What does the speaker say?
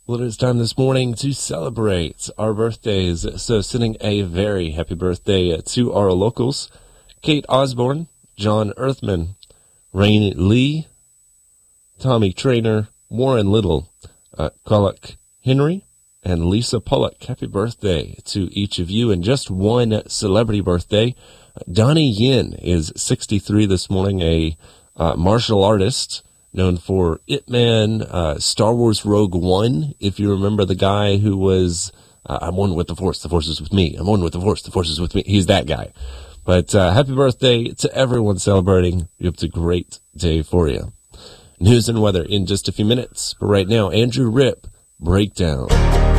Well, it is time this morning to celebrate our birthdays. So sending a very happy birthday to our locals: Kate Osborne, John Earthman, Rain Lee, Tommy Trainer, Warren Little, Kolak Henry, and Lisa Pollock. Happy birthday to each of you. And just one celebrity birthday. Donnie Yen is 63 this morning, a martial artist known for Ip Man, Star Wars Rogue One, if you remember the guy who was, I'm one with the Force is with me. I'm one with the Force is with me. He's that guy. But happy birthday to everyone celebrating. It's a great day for you. News and weather in just a few minutes. But right now, Andrew Ripp, Breakdown.